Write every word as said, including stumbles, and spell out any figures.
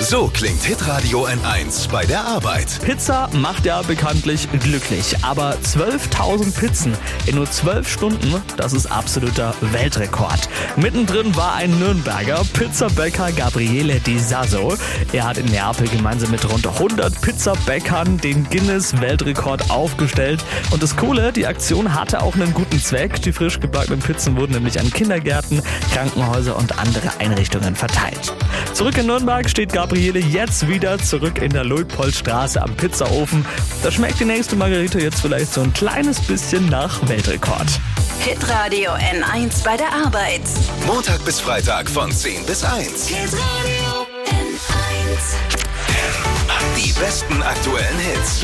So klingt Hitradio N eins bei der Arbeit. Pizza macht ja bekanntlich glücklich, aber zwölftausend Pizzen in nur zwölf Stunden, das ist absoluter Weltrekord. Mittendrin war ein Nürnberger, Pizzabäcker Gabriele Di Sasso. Er hat in Neapel gemeinsam mit rund hundert Pizzabäckern den Guinness-Weltrekord aufgestellt. Und das Coole, die Aktion hatte auch einen guten Zweck. Die frisch gebackenen Pizzen wurden nämlich an Kindergärten, Krankenhäuser und andere Einrichtungen verteilt. Zurück in Nürnberg steht Gabriele jetzt wieder zurück in der Luitpoldstraße am Pizzaofen. Da schmeckt die nächste Margarita jetzt vielleicht so ein kleines bisschen nach Weltrekord. Hitradio N eins bei der Arbeit. Montag bis Freitag von zehn bis eins. Hitradio N eins. Die besten aktuellen Hits.